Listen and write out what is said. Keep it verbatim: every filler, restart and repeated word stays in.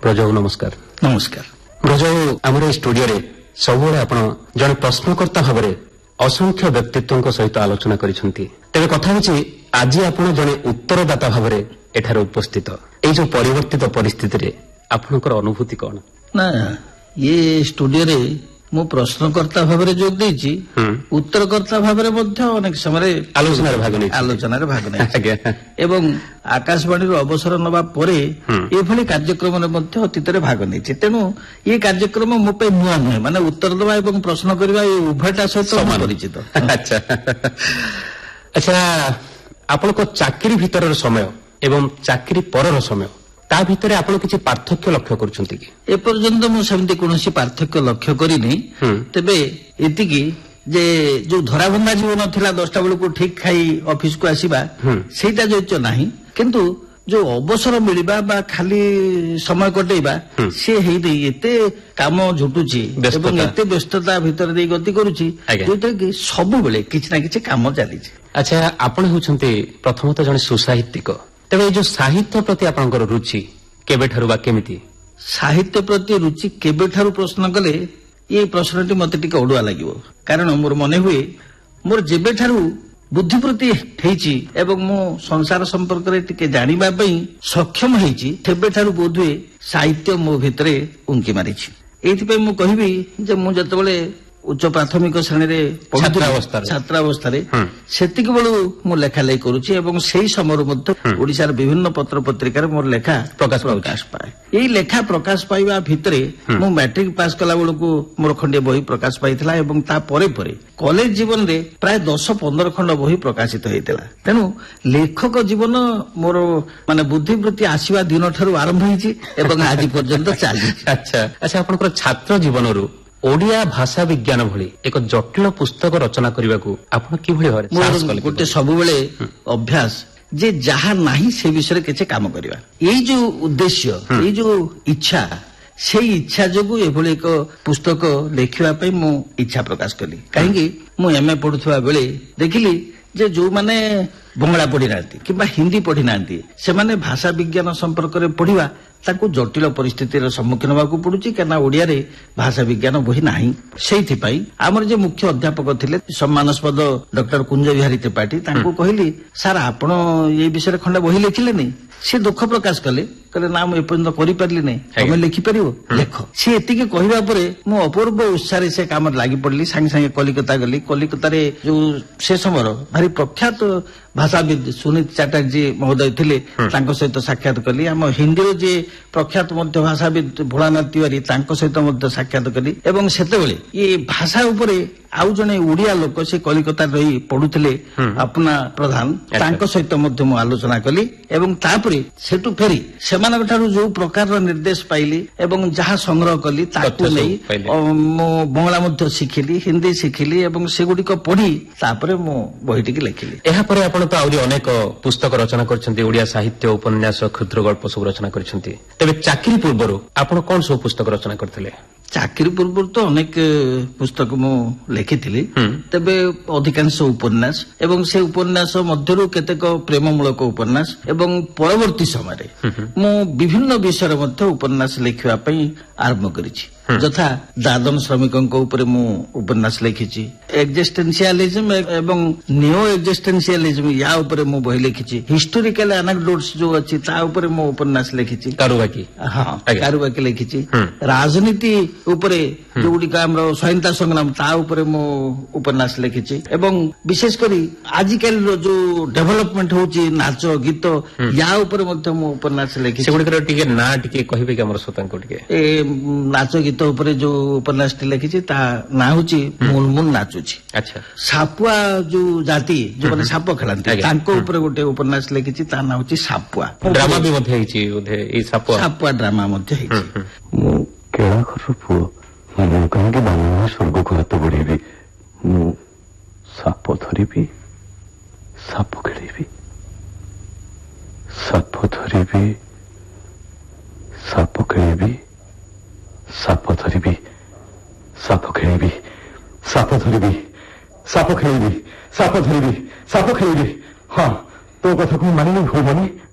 ବ୍ରଜବାବୁ ନମସ୍କାର। ନମସ୍କାର। ବ୍ରଜବାବୁ ଆମର ଏହି ଷ୍ଟୁଡିଓରେ ସବୁବେଳେ ଆପଣ ଜଣେ ପ୍ରଶ୍ନକର୍ତ୍ତା ଭାବରେ ଅସଂଖ୍ୟ ବ୍ୟକ୍ତିତ୍ୱଙ୍କ ସହିତ ଆଲୋଚନା କରିଛନ୍ତି। ତେବେ କଥା ହେଉଛି ଆଜି ଆପଣ ଜଣେ ଉତ୍ତରଦାତା ଭାବରେ ଏଠାରେ ଉପସ୍ଥିତ। ଏଇ ଯୋଉ ପରିବର୍ତ୍ତିତ ପରିସ୍ଥିତିରେ ଆପଣଙ୍କର ଅନୁଭୂତି କଣ? ନା ଇଏ ଷ୍ଟୁଡିଓରେ ମୁଁ ପ୍ରଶ୍ନକର୍ତ୍ତା ଭାବରେ ଯୋଗ ଦେଇଛି, ଉତ୍ତରକର୍ତ୍ତା ଭାବରେ ମଧ୍ୟ ଅନେକ ସମୟରେ ଆଲୋଚନାରେ ଭାଗ ନେଇଛି ଆଲୋଚନାରେ ଭାଗ ନେଇଛି ଏବଂ ଆକାଶବାଣୀରୁ ଅବସର ନେବା ପରେ ଏଭଳି କାର୍ଯ୍ୟକ୍ରମରେ ମଧ୍ୟ ଅତୀତରେ ଭାଗ ନେଇଛି। ତେଣୁ ଏ କାର୍ଯ୍ୟକ୍ରମ ମୋ ପାଇଁ ନୂଆ ନୁହେଁ, ମାନେ ଉତ୍ତର ଦେବା ଏବଂ ପ୍ରଶ୍ନ କରିବା ଏ ଉଭୟଟା ସହିତ ପରିଚିତ। ଆଚ୍ଛା ଆଚ୍ଛା ଆପଣଙ୍କ ଚାକିରି ଭିତରର ସମୟ ଏବଂ ଚାକିରି ପରର ସମୟ ତା ଭିତରେ ଆପଣ କିଛି ପାର୍ଥକ୍ୟ ଲକ୍ଷ୍ୟ କରୁଛନ୍ତି କି? ଏପର୍ଯ୍ୟନ୍ତ ମୁଁ ସେମିତି କୌଣସି ପାର୍ଥକ୍ୟ ଲକ୍ଷ୍ୟ କରିନି। ତେବେ ଏତିକି ଯେ ଯୋଉ ଧରାବନ୍ଧା ଜୀବନ ଥିଲା ଦଶଟା ବେଳକୁ ଠିକ ଖାଇ ଅଫିସକୁ ଆସିବା, ସେଇଟା ଯୋଉ ନାହିଁ, କିନ୍ତୁ ଯୋଉ ଅବସର ମିଳିବା ବା ଖାଲି ସମୟ କଟେଇବା ସେ ହେଇନି। ଏତେ କାମ ଝୁଟୁଛି ଏବଂ ଏତେ ବ୍ୟସ୍ତତା ଭିତରେ ଦେଇ ଗତି କରୁଛି ଯୋଉଥିରେ କି ସବୁବେଳେ କିଛି ନା କିଛି କାମ ଚାଲିଛି। ଆଚ୍ଛା ଆପଣ ହେଉଛନ୍ତି ପ୍ରଥମତଃ ଜଣେ ସୁସାହିତ୍ୟିକ, ତେବେ ଏଇ ଯୋଉ ସାହିତ୍ୟ ପ୍ରତି ଆପଣଙ୍କର ରୁଚି କେବେଠାରୁ ବା କେମିତି? ସାହିତ୍ୟ ପ୍ରତି ରୁଚି କେବେଠାରୁ ପ୍ରଶ୍ନ କଲେ ଏଇ ପ୍ରଶ୍ନଟି ମତେ ଟିକେ ଅଡୁଆ ଲାଗିବ, କାରଣ ମୋର ମନେ ହୁଏ ମୋର ଯେବେଠାରୁ ବୁଦ୍ଧିବୃତ୍ତି ହେଇଛି ଏବଂ ମୁଁ ସଂସାର ସମ୍ପର୍କରେ ଟିକେ ଜାଣିବା ପାଇଁ ସକ୍ଷମ ହେଇଛି ସେବେଠାରୁ ବୋଧହୁଏ ସାହିତ୍ୟ ମୋ ଭିତରେ ଉଙ୍କି ମାରିଛି। ଏଇଥିପାଇଁ ମୁଁ କହିବି ଯେ ମୁଁ ଯେତେବେଳେ ଉଚ୍ଚ ପ୍ରାଥମିକ ଶ୍ରେଣୀରେ ଛାତ୍ରାବସ୍ଥାରେ ସେତିକି ବେଳୁ ମୁଁ ଲେଖା ଲେଖି କରୁଛି ଏବଂ ସେଇ ସମୟରୁ ମଧ୍ୟ ଓଡିଶାର ବିଭିନ୍ନ ପତ୍ର ପତ୍ରିକାରେ ମୋର ଲେଖା ପ୍ରକାଶ ପାଏ। ଏଇ ଲେଖା ପ୍ରକାଶ ପାଇବା ଭିତରେ ମୁଁ ମାଟ୍ରିକ ପାସ୍ କଲା ବେଳକୁ ମୋର ଖଣ୍ଡିଏ ବହି ପ୍ରକାଶ ପାଇଥିଲା ଏବଂ ତାପରେ ପରେ କଲେଜ ଜୀବନରେ ପ୍ରାୟ ଦଶ ପନ୍ଦର ଖଣ୍ଡ ବହି ପ୍ରକାଶିତ ହେଇଥିଲା। ତେଣୁ ଲେଖକ ଜୀବନ ମୋର ମାନେ ବୁଦ୍ଧିବୃତ୍ତି ଆସିବା ଦିନଠାରୁ ଆରମ୍ଭ ହେଇଛି ଏବଂ ଆଜି ପର୍ଯ୍ୟନ୍ତ ଚାଲିଛି। ଆଚ୍ଛା ଆଚ୍ଛା ଆପଣଙ୍କର ଛାତ୍ର ଜୀବନରୁ ଓଡ଼ିଆ ଭାଷା ବିଜ୍ଞାନ ଭଳି ଏକ ଜଟିଳ ପୁସ୍ତକ ରଚନା କରିବାକୁ ଆପଣ କିଭଳି ଭାବରେ ସାହସ କଲେ? ଗୋଟେ ସବୁବେଳେ ଅଭ୍ୟାସ ଯେ ଯାହା ନାହିଁ ସେ ବିଷୟରେ କିଛି କାମ କରିବା, ଏଇ ଯୋଉ ଉଦ୍ଦେଶ୍ୟ, ଏଇ ଯୋଉ ଇଚ୍ଛା, ସେଇ ଇଚ୍ଛା ଯୋଗୁଁ ଏଭଳି ଏକ ପୁସ୍ତକ ଲେଖିବା ପାଇଁ ମୁଁ ଇଚ୍ଛା ପ୍ରକାଶ କଲି। କାହିଁକି ମୁଁ ଏମଏ ପଢୁଥିବା ବେଳେ ଦେଖିଲି ଯେ ଯୋଉମାନେ ବଙ୍ଗଳା ପଢି ନାହାନ୍ତି କିମ୍ବା ହିନ୍ଦୀ ପଢି ନାହାନ୍ତି ସେମାନେ ଭାଷା ବିଜ୍ଞାନ ସମ୍ପର୍କରେ ପଢିବା ତାଙ୍କୁ ଜଟିଳ ପରିସ୍ଥିତିର ସମ୍ମୁଖୀନ ହେବାକୁ ପଡୁଛି, କାରଣ ଓଡିଆରେ ଭାଷା ବିଜ୍ଞାନ ବହି ନାହିଁ। ସେଇଥିପାଇଁ ଆମର ଯେ ମୁଖ୍ୟ ଅଧ୍ୟାପକ ଥିଲେ ସମ୍ମାନସ୍ପଦ ଡକ୍ଟର କୁଞ୍ଜ ବିହାରୀ ତ୍ରିପାଠୀ, ତାଙ୍କୁ କହିଲି ସାର୍ ଆପଣ ଏ ବିଷୟରେ ଖଣ୍ଡେ ବହି ଲେଖିଲେନି? ସେ ଦୁଃଖ ପ୍ରକାଶ କଲେ, କହିଲେ ନା ମୁଁ ଏପର୍ଯ୍ୟନ୍ତ କରିପାରିଲିନି, ତମେ ଲେଖିପାରିବ, ଲେଖ। ସେ ଏତିକି କହିବା ପରେ ମୁଁ ଅପୂର୍ବ ଉତ୍ସାହରେ ସେ କାମରେ ଲାଗି ପଡିଲି। ସାଙ୍ଗେ ସାଙ୍ଗେ କଲିକତା ଗଲି। କଲିକତାରେ ଯୋଉ ସେ ସମୟର ଭାରି ପ୍ରଖ୍ୟାତ ଭାଷାବିତ୍ ସୁନୀତ ଚାଟାର୍ଜୀ ମହୋଦୟ ଥିଲେ, ତାଙ୍କ ସହିତ ସାକ୍ଷାତ କଲି। ଆମ ହିନ୍ଦୀର ଯିଏ ପ୍ରଖ୍ୟାତ ମଧ୍ୟ ଭାଷାବିତ୍ ଭୋଳାନାଥ ତିୱାରୀ, ତାଙ୍କ ସହିତ ମଧ୍ୟ ସାକ୍ଷାତ କଲି ଏବଂ ସେତେବେଳେ ଏ ଭାଷା ଉପରେ ଆଉ ଜଣେ ଓଡିଆ ଲୋକ ସେ କଲିକତାରେ ରହି ପଢୁଥିଲେ ଆପନା ପ୍ରଧାନ, ତାଙ୍କ ସହିତ ମଧ୍ୟ ମୁଁ ଆଲୋଚନା କଲି ଏବଂ ତାପରେ ସେଠୁ ଫେରି ସେମାନଙ୍କ ଠାରୁ ଯୋଉ ପ୍ରକାରର ନିର୍ଦ୍ଦେଶ ପାଇଲି ଏବଂ ଯାହା ସଂଗ୍ରହ କଲି ତାକୁ ନେଇ ମୁଁ ବଙ୍ଗଳା ମଧ୍ୟ ଶିଖିଲି, ହିନ୍ଦୀ ଶିଖିଲି ଏବଂ ସେଗୁଡିକ ପଢି ତାପରେ ମୁଁ ବହିଟିକି ଲେଖିଲି। ଏହାପରେ ଆପଣ ତ ଆହୁରି ଅନେକ ପୁସ୍ତକ ରଚନା କରିଛନ୍ତି, ଓଡିଆ ସାହିତ୍ୟ, ଉପନ୍ୟାସ, କ୍ଷୁଦ୍ର ଗଳ୍ପ ସବୁ ରଚନା କରିଛନ୍ତି। ତେବେ ଚାକିରି ପୂର୍ବରୁ ଆପଣ କଣ ସବୁ ପୁସ୍ତକ ରଚନା କରିଥିଲେ? ଚାକିରି ପୂର୍ବରୁ ତ ଅନେକ ପୁସ୍ତକ ମୁଁ ଲେଖିଥିଲି, ତେବେ ଅଧିକାଂଶ ଉପନ୍ୟାସ ଏବଂ ସେ ଉପନ୍ୟାସ ମଧ୍ୟରୁ କେତେକ ପ୍ରେମମୂଳକ ଉପନ୍ୟାସ ଏବଂ ପରବର୍ତ୍ତୀ ସମୟରେ ମୁଁ ବିଭିନ୍ନ ବିଷୟରେ ମଧ୍ୟ ଉପନ୍ୟାସ ଲେଖିବା ପାଇଁ ଆରମ୍ଭ କରିଛି। ଯଥା ଦାଦନ ଶ୍ରମିକଙ୍କ ଉପରେ ମୁଁ ଉପନ୍ୟାସ ଲେଖିଛି, ଏକ୍ଜିଷ୍ଟେନ୍ସିଆଲିଜମ ଏବଂ ନିଓ ଏକ୍ଜିଷ୍ଟେନ୍ସିଆଲିଜମ ୟା ଉପରେ ମୁଁ ବହି ଲେଖିଛି, ହିଷ୍ଟୋରିକାଲ ଆନାକ୍ଡୋଟ୍ସ ଯୋଉ ଅଛି ତା ଉପରେ ମୁଁ ଉପନ୍ୟାସ ଲେଖିଛି, କାରୁବାକି ହଁ କାରୁବାକି ଲେଖିଛି, ରାଜନୀତି ଉପରେ ଯୋଉଗୁଡିକ ଆମର ସ୍ୱାଧୀନତା ସଂଗ୍ରାମ ତା ଉପରେ ମୁଁ ଉପନ୍ୟାସ ଲେଖିଛି ଏବଂ ବିଶେଷ କରି ଆଜିକାଲିର ଯୋଉ ଡେଭଲପମେଣ୍ଟ ହଉଛି ନାଚ ଗୀତ ୟା ଉପରେ ମଧ୍ୟ ମୁଁ ଉପନ୍ୟାସ ଲେଖିଛି। ସେଗୁଡିକର ଟିକେ ନା ଟିକେ କହିବେ କି ଆମର ଶ୍ରୋତାଙ୍କୁ? ଟିକେ ଏ ନାଚ ଗୀତ ଉପରେ ଯୋଉ ଉପନ୍ୟାସଟି ଲେଖିଛି ତା ନାଁ ହଉଛି ମୁନ୍ ମୁନ୍ ନାଚୁଛି। ଆଚ୍ଛା। ସାପୁଆ ଯୋଉ ଜାତି ଯୋଉମାନେ ସାପ ଖେଳନ୍ତି ତାଙ୍କ ଉପରେ ଗୋଟେ ଉପନ୍ୟାସ ଲେଖିଛି, ତା ନାଁ ହଉଛି ସାପୁଆ। ଡ୍ରାମା ବି ମଧ୍ୟ ହେଇଛି ବୋଧେ, ଏଇ ସାପୁଆ ସାପୁଆ ଡ୍ରାମା ମଧ୍ୟ ହେଇଛି। ମୁଁ କେଳାଘରର ପୁଅ, ମୁଁ କାହିଁକି ବାମନ ସ୍ୱର୍ଗକୁ ହାତ ବଢେଇବି? ମୁଁ ସାପ ଧରିବି, ସାପ ଖେଳିବି, ସାପ ଧରିବି, ସାପ ଖେଳିବି, ସାପ ଧରିବି, ସାପ ଖେଳିବି, ସାପ ଧରିବି, ସାପ ଖେଳିବି, ସାପ ଧରିବି, ସାପ ଖେଳିବି। ହଁ, ତୋ କଥାକୁ ମାନିନି ଭୁଲବନି।